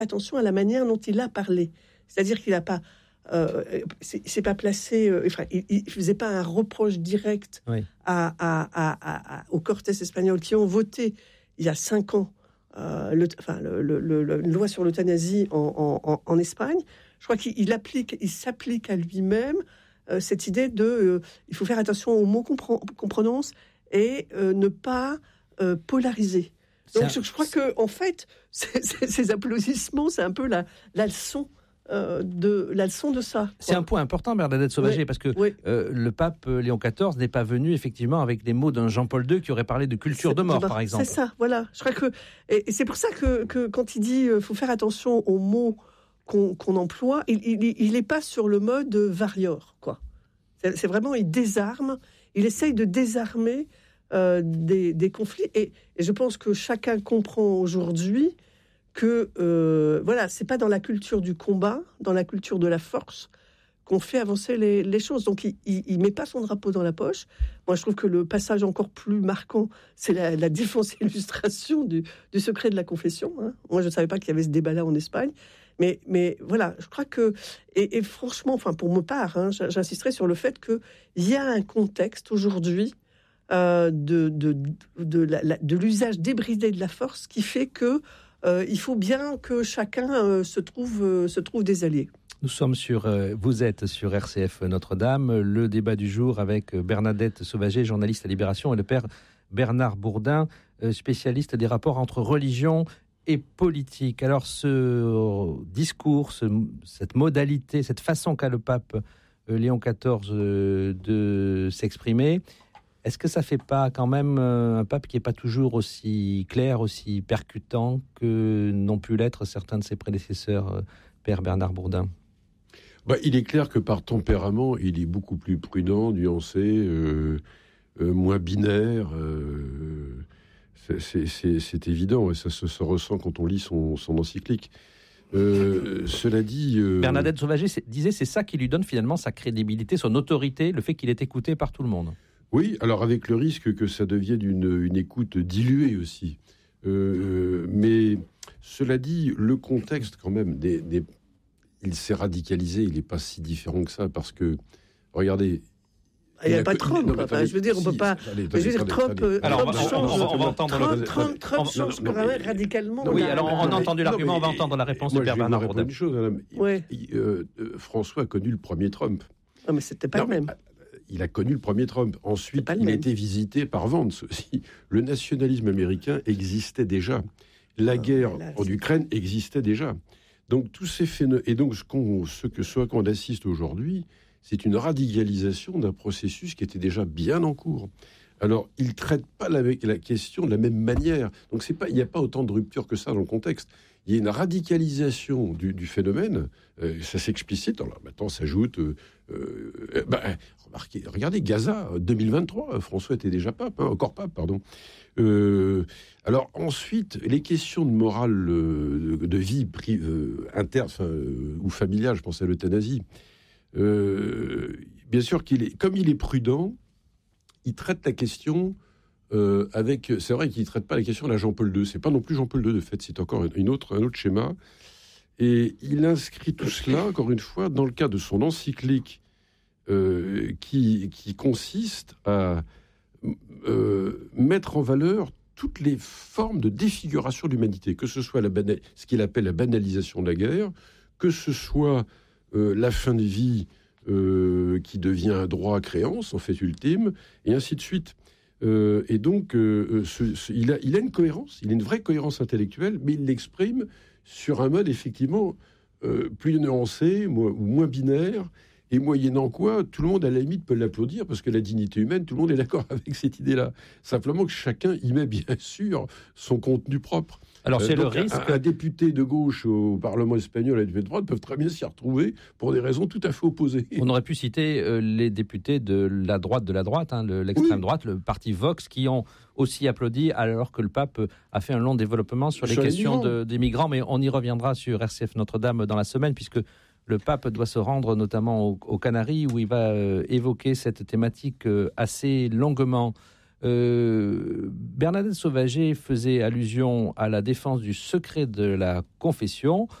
attention à la manière dont il a parlé. C'est-à-dire qu'il n'a pas... c'est pas placé... il faisait pas un reproche direct aux Cortes espagnols qui ont voté il y a 5 ans une loi sur l'euthanasie en Espagne. Je crois qu'il s'applique à lui-même cette idée il faut faire attention aux mots qu'on prononce et ne pas polariser. Donc je crois que en fait, ces applaudissements, c'est un peu la leçon de ça. C'est un point important, Bernadette Sauvager, parce que le pape Léon XIV n'est pas venu effectivement avec les mots d'un Jean-Paul II qui aurait parlé de culture de mort, par exemple. C'est ça, voilà. Je crois que et c'est pour ça que quand il dit faut faire attention aux mots qu'on emploie, il n'est pas sur le mode varior, quoi. C'est vraiment, il désarme, il essaye de désarmer des conflits. Et je pense que chacun comprend aujourd'hui que c'est pas dans la culture du combat, dans la culture de la force, qu'on fait avancer les choses. Donc il met pas son drapeau dans la poche. Moi, je trouve que le passage encore plus marquant, c'est la défense et illustration du secret de la confession. Hein. Moi, je ne savais pas qu'il y avait ce débat-là en Espagne. Mais voilà, je crois que... Et franchement, pour ma part, j'insisterai sur le fait qu'il y a un contexte aujourd'hui de l'usage débridé de la force qui fait que il faut bien que chacun se trouve des alliés. Vous êtes sur RCF Notre-Dame, le débat du jour avec Bernadette Sauvager, journaliste à Libération, et le père Bernard Bourdin, spécialiste des rapports entre religion et politique. Alors ce discours, cette modalité, cette façon qu'a le pape Léon XIV de s'exprimer, est-ce que ça ne fait pas quand même un pape qui n'est pas toujours aussi clair, aussi percutant que n'ont pu l'être certains de ses prédécesseurs, père Bernard Bourdin? Il est clair que par tempérament, il est beaucoup plus prudent, nuancé, moins binaire. C'est évident, et ça se ressent quand on lit son encyclique. Cela dit... Bernadette Sauvager disait c'est ça qui lui donne finalement sa crédibilité, son autorité, le fait qu'il est écouté par tout le monde. Oui, alors avec le risque que ça devienne une écoute diluée aussi. Mais cela dit, le contexte quand même, il s'est radicalisé, il n'est pas si différent que ça, parce que, regardez... Il n'y a pas Trump. Je veux dire, on ne peut pas... Trump change quand même radicalement. Oui, alors on a entendu l'argument, on va entendre la réponse de Père Bernard Bourdin. Une chose, madame. François a connu le premier Trump. Non, mais c'était pas le même. Il a connu le premier Trump. Ensuite, il a été visité par Vance aussi. Le nationalisme américain existait déjà. La guerre en Ukraine existait déjà. Donc, tous ces phénomènes... Et donc, ce à quoi on assiste aujourd'hui, c'est une radicalisation d'un processus qui était déjà bien en cours. Alors, il ne traite pas la question de la même manière. Donc, il n'y a pas autant de rupture que ça dans le contexte. Il y a une radicalisation du phénomène. Ça s'explicite. Alors, maintenant, s'ajoute... regardez, Gaza, 2023, François était déjà pape, encore pape, pardon. Alors, ensuite, les questions de morale, de vie interne ou familiale, je pense à l'euthanasie. Bien sûr comme il est prudent, il traite la question c'est vrai qu'il ne traite pas la question de la Jean-Paul II. C'est pas non plus Jean-Paul II, de fait, c'est encore un autre schéma. Et il inscrit tout cela, encore une fois, dans le cadre de son encyclique qui consiste à mettre en valeur toutes les formes de défiguration de l'humanité, que ce soit ce qu'il appelle la banalisation de la guerre, que ce soit la fin de vie qui devient un droit à créance, en fait ultime, et ainsi de suite. Et donc, il a une cohérence, il a une vraie cohérence intellectuelle, mais il l'exprime sur un mode effectivement plus nuancé, moins binaire, et moyennant quoi, tout le monde à la limite peut l'applaudir, parce que la dignité humaine, tout le monde est d'accord avec cette idée-là. Simplement que chacun y met bien sûr son contenu propre. Alors c'est le risque. Un député de gauche au Parlement espagnol et un député de droite peuvent très bien s'y retrouver pour des raisons tout à fait opposées. On aurait pu citer les députés de la droite, l'extrême droite, le parti Vox, qui ont aussi applaudi alors que le pape a fait un long développement sur les questions des migrants. Mais on y reviendra sur RCF Notre-Dame dans la semaine, puisque le pape doit se rendre notamment aux Canaries, où il va évoquer cette thématique assez longuement. Bernadette Sauvager faisait allusion à la défense du secret de la confession.